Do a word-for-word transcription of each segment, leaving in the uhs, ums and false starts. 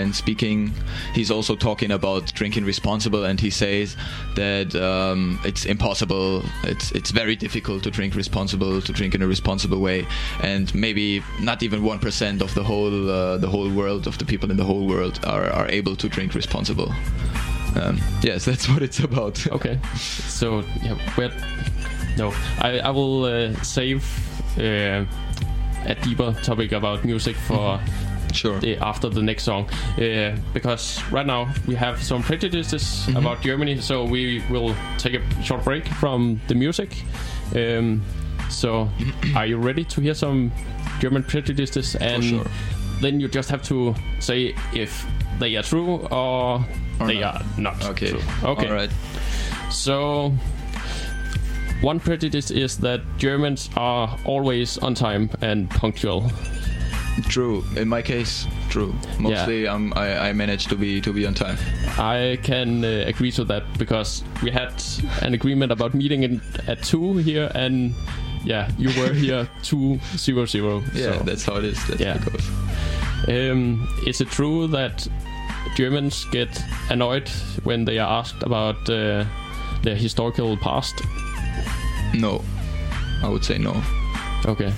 and speaking. He's also talking about drinking responsible, and he says that um, it's impossible. It's it's very difficult to drink responsible, to drink in a responsible way, and maybe not even one percent of the whole uh, the whole world of the people in the whole world are, are able to drink responsible. Um, yes, that's what it's about. Okay, so yeah, where? No, I I will uh, save uh, a deeper topic about music for. Sure. The, after the next song, uh, because right now we have some prejudices mm-hmm. about Germany, so we will take a short break from the music. Um, so, are you ready to hear some German prejudices? And sure. Then you just have to say if they are true or, or they not. are not okay. true. Okay. All right. So, one prejudice is that Germans are always on time and punctual. True. In my case, true. Mostly, yeah. um, I, I managed to be to be on time. I can uh, agree to that because we had an agreement about meeting in, at two here, and yeah, you were here two zero zero. Yeah, so. That's how it is. That's yeah. how it goes. Um, is it true that Germans get annoyed when they are asked about uh, their historical past? No, I would say no. Okay.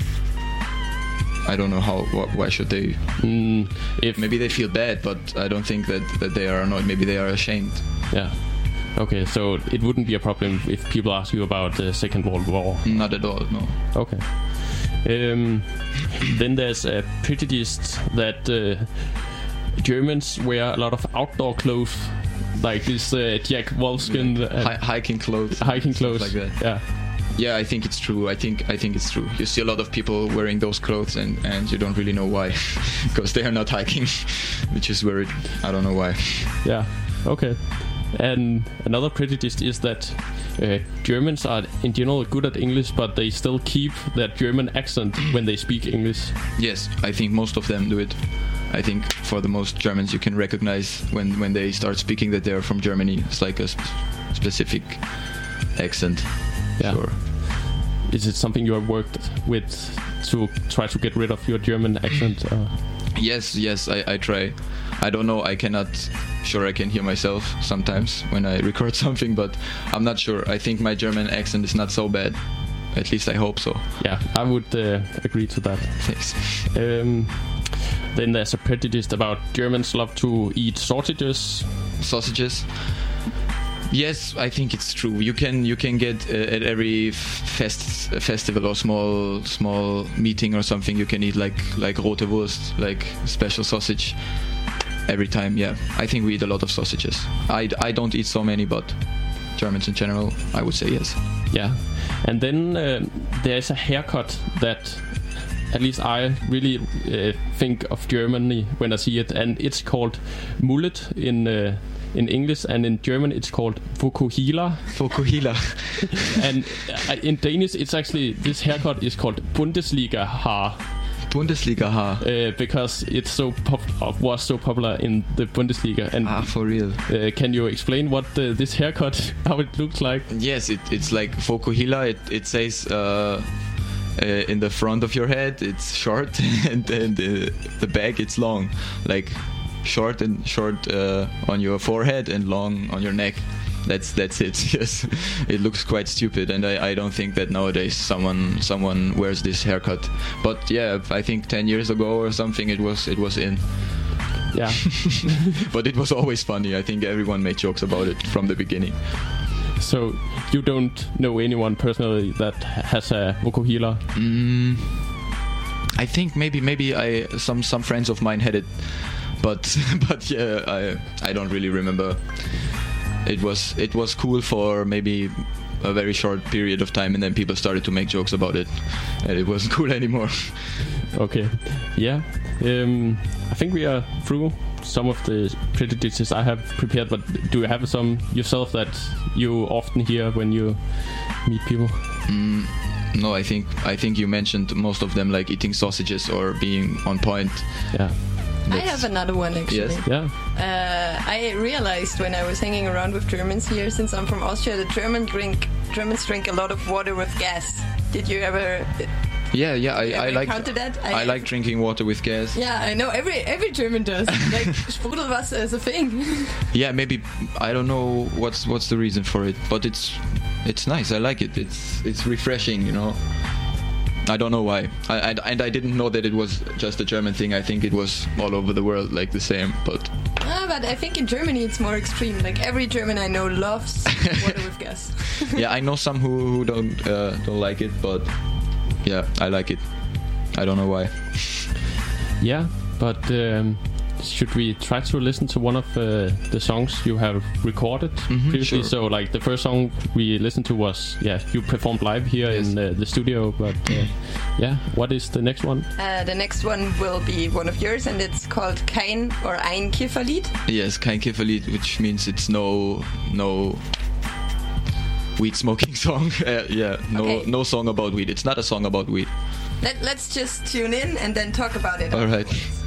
I don't know how. Wh- why should they? Mm, if maybe they feel bad, but I don't think that, that they are annoyed. Maybe they are ashamed. Yeah. Okay, so it wouldn't be a problem if people ask you about the Second World War. Not at all. No. Okay. Um, then there's a prejudice that uh, Germans wear a lot of outdoor clothes, like this uh, Jack Wolfskin yeah. Hi- hiking clothes. Hiking clothes, like that. Yeah. Yeah, I think it's true. I think I think it's true. You see a lot of people wearing those clothes, and, and you don't really know why, because they are not hiking, which is weird. I don't know why. Yeah. Okay. And another prejudice is that uh, Germans are in general good at English, but they still keep their German accent when they speak English. Yes, I think most of them do it. I think for the most Germans, you can recognize when, when they start speaking that they're from Germany. It's like a sp- specific accent. Yeah. Sure. Is it something you have worked with to try to get rid of your German accent? Uh? Yes, yes, I, I try. I don't know, I cannot... Sure, I can hear myself sometimes when I record something, but I'm not sure. I think my German accent is not so bad. At least I hope so. Yeah, I would uh, agree to that. Thanks. Um, then there's a prejudice about Germans love to eat sausages. Sausages? Yes, I think it's true. You can you can get uh, at every fest festival or small small meeting or something. You can eat like like rote Wurst, like special sausage. Every time, yeah. I think we eat a lot of sausages. I, I don't eat so many, but Germans in general, I would say yes. Yeah, and then uh, there's a haircut that at least I really uh, think of Germany when I see it, and it's called mullet in uh, in English, and in German it's called Fukuhila. Fukuhila. And uh, in Danish, it's actually, this haircut is called Bundesliga haar. Bundesliga haar. Uh, because it's so pop- was so popular in the Bundesliga. And ah, for real. Uh, can you explain what the, this haircut, how it looks like? Yes, it, it's like Fukuhila. It it says uh, uh, in the front of your head it's short, and then the the back it's long, like short and short uh, on your forehead and long on your neck. That's that's it. Yes, it looks quite stupid, and I, I don't think that nowadays someone someone wears this haircut. But yeah, I think ten years ago or something, it was it was in. Yeah. But it was always funny. I think everyone made jokes about it from the beginning. So you don't know anyone personally that has a Fukuhila? Mm, I think maybe maybe I some some friends of mine had it, but but yeah, I I don't really remember. It was it was cool for maybe a very short period of time, and then people started to make jokes about it, and it wasn't cool anymore. Okay, yeah. Um, I think we are through some of the prejudices I have prepared, but do you have some yourself that you often hear when you meet people? Mm, no, I think I think you mentioned most of them, like eating sausages or being on point. Yeah. That's, I have another one actually. Yes. Yeah. Uh, I realized when I was hanging around with Germans here, since I'm from Austria, that German drink Germans drink a lot of water with gas. Did you ever Yeah, yeah, I, I like that? I, I like drinking water with gas. Yeah, I know every every German does. Like Sprudelwasser is a thing. Yeah, maybe I don't know what's what's the reason for it, but it's it's nice. I like it. It's it's refreshing, you know. I don't know why. I, I and I didn't know that it was just a German thing. I think it was all over the world like the same, but. Ah, but I think in Germany it's more extreme. Like every German I know loves water with gas. Yeah, I know some who, who don't uh, don't like it, but yeah, I like it. I don't know why. Yeah, but um, should we try to listen to one of uh, the songs you have recorded mm-hmm, previously? Sure. So, like the first song we listened to was yeah, you performed live here yes. in uh, the studio. But uh, yeah, what is the next one? Uh, the next one will be one of yours, and it's called Kein or Ein Kifferlied. Yes, Kein Kifferlied, which means it's no no. weed smoking song. uh, yeah, no okay. no song about weed. It's not a song about weed. Let, let's just tune in and then talk about it. All right.